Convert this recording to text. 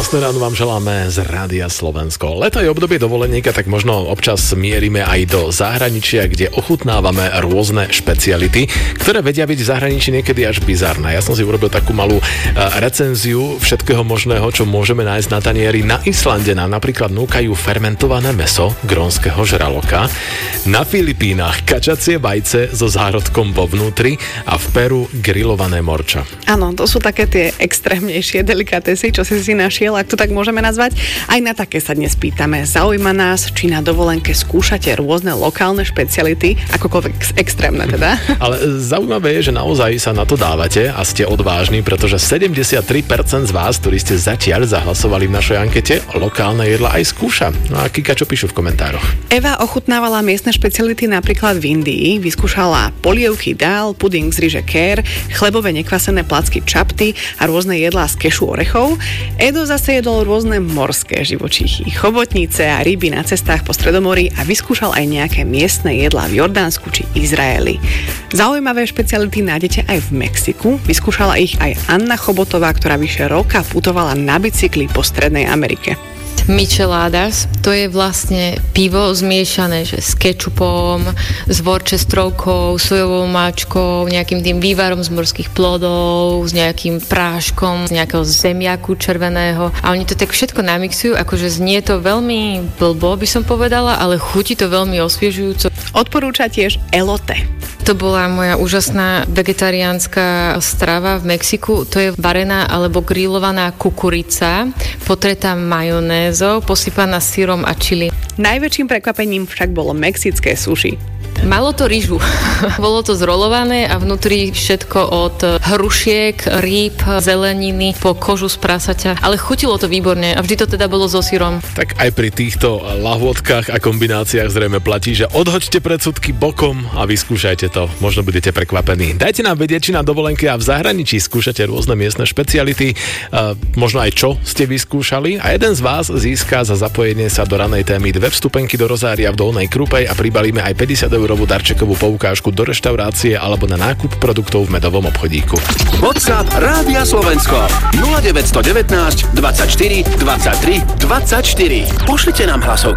Krásne ráno vám želáme z Rádia Slovensko. Leto je obdobie dovoleníka, tak možno občas mierime aj do zahraničia, kde ochutnávame rôzne špeciality, ktoré vedia byť v zahraničí niekedy až bizarné. Ja som si urobil takú malú recenziu všetkého možného, čo môžeme nájsť na tanieri. Na Islande nám napríklad núkajú fermentované mäso grónskeho žraloka, na Filipínach kačacie vajce so zárodkom vo vnútri a v Peru grillované morča. Áno, to sú také tie extrémnejšie delikatesy, čo si našiel, ak to tak môžeme nazvať. Aj na také sa dnes pýtame. Zaujíma nás, či na dovolenke skúšate rôzne lokálne špeciality, akokoľvek extrémne teda. Ale zaujímavé je, že naozaj sa na to dávate a ste odvážni, pretože 73% z vás, ktorí ste zatiaľ zahlasovali v našej ankete, lokálne jedla aj skúša. No a Kika, čo píšu v komentároch? Eva ochutnávala miestne špeciality napríklad v Indii, vyskúšala polievky dál, puding z ryže kér, chlebové nekvasené placky čapty a rôzne jedlá z kešu orechov. Edo zase jedol rôzne morské živočíchy, chobotnice a ryby na cestách po Stredomorí a vyskúšal aj nejaké miestne jedlá v Jordánsku či Izraeli. Zaujímavé špeciality nájdete aj v Mexiku. Vyskúšala ich aj Anna Chobotová, ktorá vyše roka putovala na bicykli po Strednej Amerike. Micheladas, to je vlastne pivo zmiešané že s kečupom, s worcesterovkou, sojovou máčkou, nejakým tým vývarom z morských plodov, s nejakým práškom, z nejakého zemiaku červeného a oni to tak všetko namixujú, akože znie to veľmi blbo, by som povedala, ale chutí to veľmi osviežujúco. Odporúča tiež elote. To bola moja úžasná vegetariánska strava v Mexiku. To je varená alebo grillovaná kukurica, potretá majonézou, posypaná syrom a čili. Najväčším prekvapením však bolo mexické sushi. Malo to ryžu. Bolo to zrolované a vnútri všetko od hrušiek, rýb, zeleniny po kožu z prasaťa. Ale chutilo to výborne a vždy to teda bolo so syrom. Tak aj pri týchto lahôdkach a kombináciách zrejme platí, že odhoďte predsudky bokom a vyskúšajte to. Možno budete prekvapení. Dajte nám vedieť, či na dovolenke a v zahraničí skúšate rôzne miestne špeciality, možno aj čo ste vyskúšali a jeden z vás získa za zapojenie sa do ranej témy 2 vstupenky do Rozária v Dolnej Krupej a pribalíme aj 50-eurovú darčekovú poukážku do reštaurácie alebo na nákup produktov v Medovom obchodíku. WhatsApp Rádia Slovensko 0919 24 23 24. Pošlite nám hlasovku.